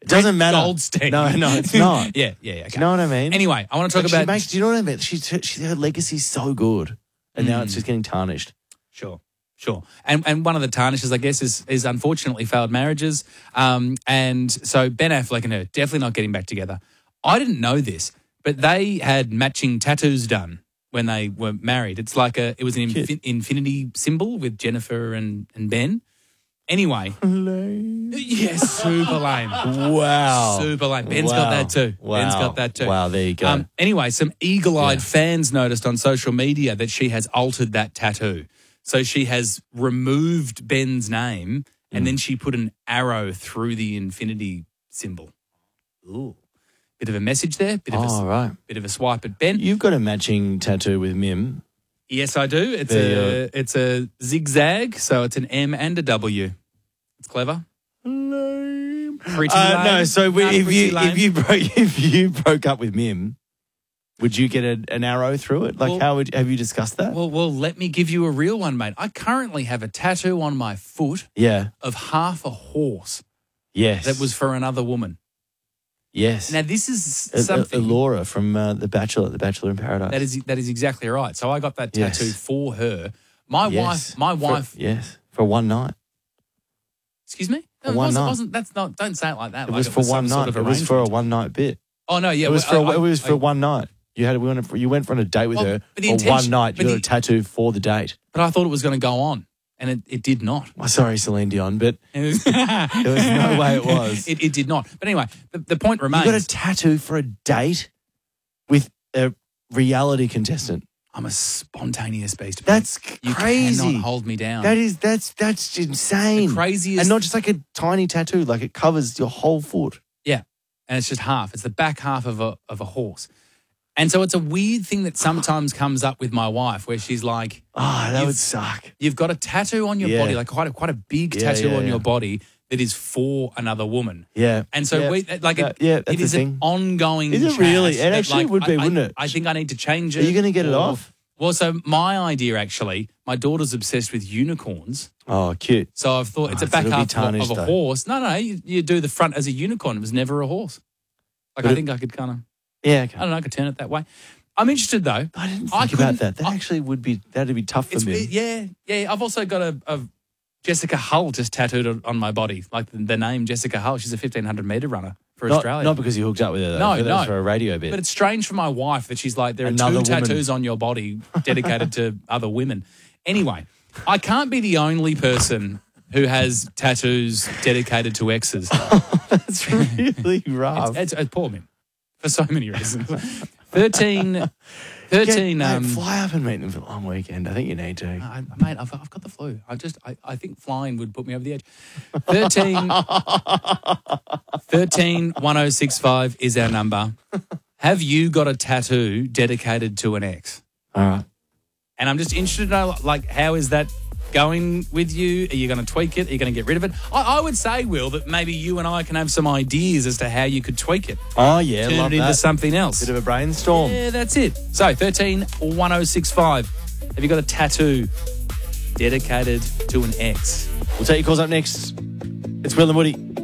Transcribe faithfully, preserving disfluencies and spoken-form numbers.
doesn't matter. Goldstein. No, no, it's not. yeah, yeah, yeah. Okay. Do you know what I mean? Anyway, I want to talk Like, about... She makes, do you know what I mean? She, she, her legacy's so good, and now it's just getting tarnished. Sure. Sure. And and one of the tarnishes, I guess, is is unfortunately failed marriages. Um, and so Ben Affleck and her definitely not getting back together. I didn't know this, but they had matching tattoos done when they were married. It's like a, it was an infin- infinity symbol with Jennifer and, and Ben. Anyway. Lame. Yes, super lame. Wow. Super lame. Ben's wow. got that too. Wow. Ben's got that too. Wow, there you go. Um, anyway, some eagle-eyed yeah. fans noticed on social media that she has altered that tattoo. So she has removed Ben's name and mm. then she put an arrow through the infinity symbol. Ooh. Bit of a message there. Bit of oh, a, right. Bit of a swipe at Ben. You've got a matching tattoo with Mim. Yes, I do. It's the, a uh, it's a zigzag, so it's an M and a W. It's clever. Lame. Pretty uh, lame. No, so we, Not if pretty you lame. if you broke if you broke up with Mim, would you get a, an arrow through it? Like, well, how would have you discussed that? Well, well, let me give you a real one, mate. I currently have a tattoo on my foot yeah. of half a horse. Yes. That was for another woman. Yes. Now, this is a, something... A, Laura from uh, The Bachelor, The Bachelor in Paradise. That is that is exactly right. So I got that tattoo yes. for her. My yes. wife... My wife... For, yes, for one night. Excuse me? For no, one it wasn't, night. wasn't, that's not, don't say it like that. It like was it for was one some night. Sort of it was for a one-night bit. Oh, no, yeah. It was well, for, I, it was I, for I, one night. You had we went for, you went for on a date with well, her but the for intention, one night. You got the, a tattoo for the date. But I thought it was going to go on, and it, it did not. Well, sorry, Celine Dion, but It was, there was no way it was. It, it did not. But anyway, the, the point remains. You got a tattoo for a date with a reality contestant. I'm a spontaneous beast. That's you crazy. You cannot hold me down. That is that's that's insane. The craziest, and not just like a tiny tattoo, like it covers your whole foot. Yeah, and it's just half. It's the back half of a of a horse. And so it's a weird thing that sometimes comes up with my wife where she's like, oh, that would suck. You've got a tattoo on your yeah. body, like quite a, quite a big yeah, tattoo yeah, on yeah. your body that is for another woman. Yeah. And so yeah. we like yeah, it, yeah, that's it is the an thing. ongoing Is it chat really? It that, actually like, would be, I, wouldn't I, it? I think I need to change it. Are you going to get or, it off? Well, so my idea actually, my daughter's obsessed with unicorns. Oh, cute. So I've thought it's oh, a back so half tarnished, of a though. horse. No, no, you, you do the front as a unicorn. It was never a horse. Like but I it, think I could kind of, yeah, okay. I don't know, I could turn it that way. I'm interested though. I didn't think I about that. That I, actually would be, that'd be tough for it's me. weird, yeah, yeah. I've also got a, a Jessica Hull just tattooed on, on my body, like the, the name Jessica Hull. She's a fifteen hundred metre runner for not, Australia. Not because you hooked up with her, though. No, that no. was for a radio bit. But it's strange for my wife that she's like, there are Another two woman. tattoos on your body dedicated to other women. Anyway, I can't be the only person who has tattoos dedicated to exes. That's really rough. It's, it's, it's poor me for so many reasons. thirteen, thirteen. Get, um, mate, fly up and meet them for a long weekend. I think you need to. I, mate, I've, I've got the flu. I just, I, I think flying would put me over the edge. thirteen, thirteen, one oh six five is our number. Have you got a tattoo dedicated to an ex? All right. And I'm just interested to know, like, how is that going with you? Are you going to tweak it? Are you going to get rid of it? I, I would say, Will, that maybe you and I can have some ideas as to how you could tweak it. Oh, yeah, Turn love it into that. something else. Bit of a brainstorm. Yeah, that's it. So, thirteen, one oh six five. Have you got a tattoo dedicated to an ex? We'll take your calls up next. It's Will and Woody.